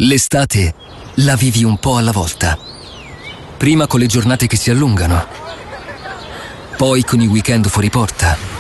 L'estate la vivi un po' alla volta. Prima con le giornate che si allungano, poi con i weekend fuori porta,